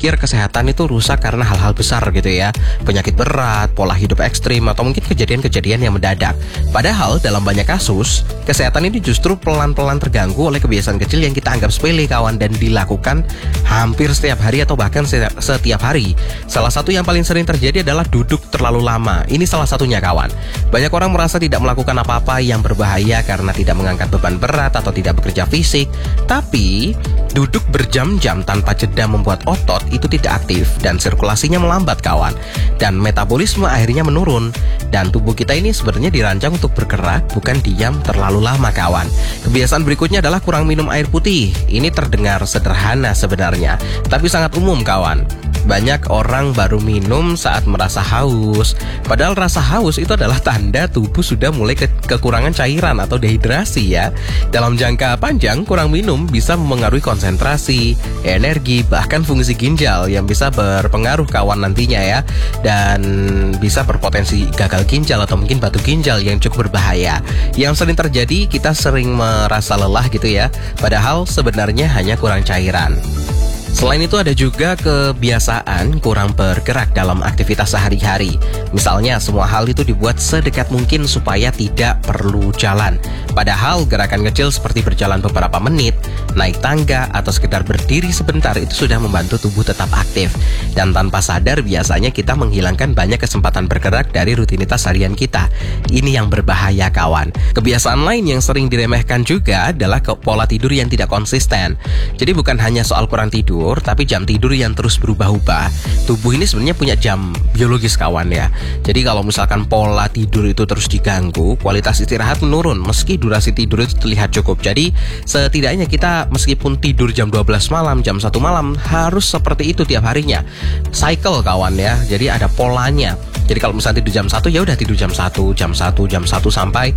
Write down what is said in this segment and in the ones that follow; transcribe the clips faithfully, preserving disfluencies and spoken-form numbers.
berpikir kesehatan itu rusak karena hal-hal besar gitu ya, penyakit berat, pola hidup ekstrim, atau mungkin kejadian-kejadian yang mendadak. Padahal dalam banyak kasus, kesehatan ini justru pelan-pelan terganggu oleh kebiasaan kecil yang kita anggap sepele kawan, dan dilakukan hampir setiap hari atau bahkan setiap, setiap hari. Salah satu yang paling sering terjadi adalah duduk terlalu lama. Ini salah satunya kawan. Banyak orang merasa tidak melakukan apa-apa yang berbahaya karena tidak mengangkat beban berat atau tidak bekerja fisik. Tapi duduk berjam-jam tanpa jeda membuat otot itu tidak aktif dan sirkulasinya melambat kawan, dan metabolisme akhirnya menurun. Dan tubuh kita ini sebenarnya dirancang untuk bergerak, bukan diam terlalu lama kawan. Kebiasaan berikutnya adalah kurang minum air putih. Ini terdengar sederhana sebenarnya, tapi sangat umum kawan. Banyak orang baru minum saat merasa haus, padahal rasa haus itu adalah tanda tubuh sudah mulai ke kekurangan cairan atau dehidrasi ya. Dalam jangka panjang, kurang minum bisa mempengaruhi konsentrasi, energi, bahkan fungsi ginjal yang bisa berpengaruh kawan nantinya ya. Dan bisa berpotensi gagal ginjal atau mungkin batu ginjal yang cukup berbahaya. Yang sering terjadi, kita sering merasa lelah gitu ya, padahal sebenarnya hanya kurang cairan. Selain itu ada juga kebiasaan kurang bergerak dalam aktivitas sehari-hari. Misalnya semua hal itu dibuat sedekat mungkin supaya tidak perlu jalan. Padahal gerakan kecil seperti berjalan beberapa menit, naik tangga, atau sekedar berdiri sebentar itu sudah membantu tubuh tetap aktif. Dan tanpa sadar biasanya kita menghilangkan banyak kesempatan bergerak dari rutinitas harian kita. Ini yang berbahaya kawan. Kebiasaan lain yang sering diremehkan juga adalah pola tidur yang tidak konsisten. Jadi bukan hanya soal kurang tidur, tapi jam tidur yang terus berubah-ubah. Tubuh ini sebenarnya punya jam biologis kawan ya. Jadi kalau misalkan pola tidur itu terus diganggu, kualitas istirahat menurun meski durasi tidur itu terlihat cukup. Jadi setidaknya kita meskipun tidur jam dua belas malam, jam satu malam, harus seperti itu tiap harinya. Cycle kawan ya. Jadi ada polanya. Jadi kalau misalnya tidur jam satu, ya udah tidur jam satu, jam satu, jam satu sampai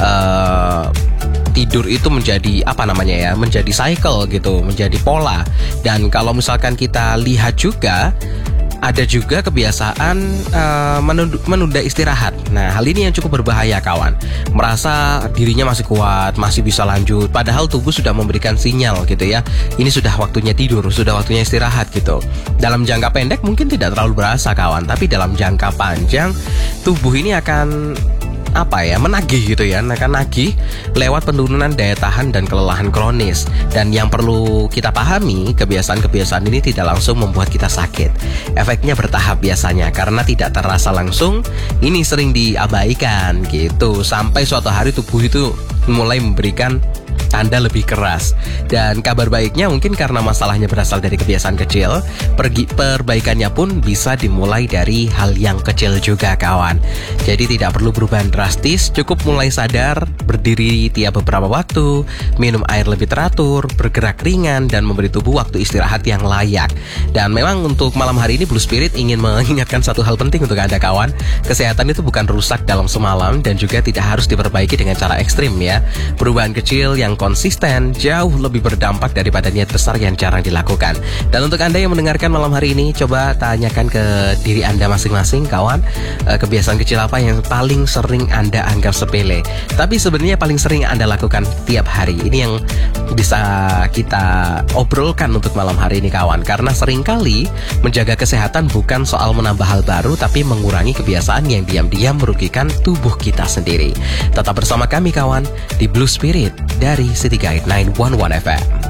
uh, tidur itu menjadi apa namanya ya, menjadi cycle gitu, menjadi pola. Dan kalau misalkan kita lihat juga, ada juga kebiasaan uh, menunda, menunda istirahat. Nah, hal ini yang cukup berbahaya kawan. Merasa dirinya masih kuat, masih bisa lanjut, padahal tubuh sudah memberikan sinyal gitu ya. Ini sudah waktunya tidur, sudah waktunya istirahat gitu. Dalam jangka pendek mungkin tidak terlalu berasa kawan, tapi dalam jangka panjang tubuh ini akan apa ya, menagih gitu ya, akan nagih lewat penurunan daya tahan dan kelelahan kronis. Dan yang perlu kita pahami, kebiasaan-kebiasaan ini tidak langsung membuat kita sakit. Efeknya bertahap biasanya, karena tidak terasa langsung. Ini sering diabaikan gitu, sampai suatu hari tubuh itu mulai memberikan tanda lebih keras. Dan kabar baiknya mungkin karena masalahnya berasal dari kebiasaan kecil, pergi, perbaikannya pun bisa dimulai dari hal yang kecil juga kawan. Jadi tidak perlu perubahan drastis, cukup mulai sadar, berdiri tiap beberapa waktu, minum air lebih teratur, bergerak ringan, dan memberi tubuh waktu istirahat yang layak. Dan memang untuk malam hari ini Blue Spirit ingin mengingatkan satu hal penting untuk Anda kawan. Kesehatan itu bukan rusak dalam semalam, dan juga tidak harus diperbaiki dengan cara ekstrim ya. Perubahan kecil yang konsisten jauh lebih berdampak daripada niat besar yang jarang dilakukan. Dan untuk Anda yang mendengarkan malam hari ini, coba tanyakan ke diri Anda masing-masing kawan, kebiasaan kecil apa yang paling sering Anda anggap sepele, tapi sebenarnya paling sering Anda lakukan tiap hari. Ini yang bisa kita obrolkan untuk malam hari ini kawan. Karena seringkali menjaga kesehatan bukan soal menambah hal baru, tapi mengurangi kebiasaan yang diam-diam merugikan tubuh kita sendiri. Tetap bersama kami kawan di Blue Spirit dari City Guide sembilan satu satu F M.